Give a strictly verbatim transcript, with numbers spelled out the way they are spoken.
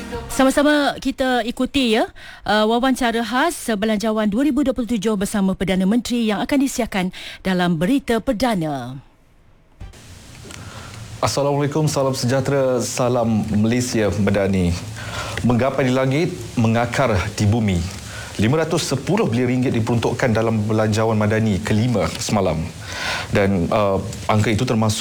Sama-sama kita ikuti ya uh, wawancara khas Belanjawan dua ribu dua puluh tujuh bersama Perdana Menteri yang akan disiarkan dalam Berita Perdana. Assalamualaikum, salam sejahtera, salam Malaysia Madani. Menggapai di langit, mengakar di bumi. lima ratus sepuluh bilion ringgit diperuntukkan dalam Belanjawan Madani kelima semalam. Dan uh, angka itu termasuk